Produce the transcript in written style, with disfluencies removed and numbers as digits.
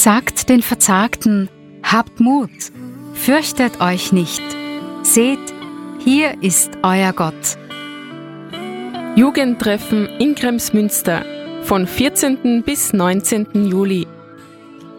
Sagt den Verzagten, habt Mut, fürchtet euch nicht. Seht, hier ist euer Gott. Jugendtreffen in Kremsmünster von 14. bis 19. Juli.